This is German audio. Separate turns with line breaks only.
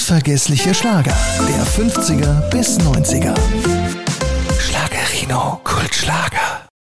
Unvergessliche Schlager der 50er bis 90er. Schlagerino Kultschlager.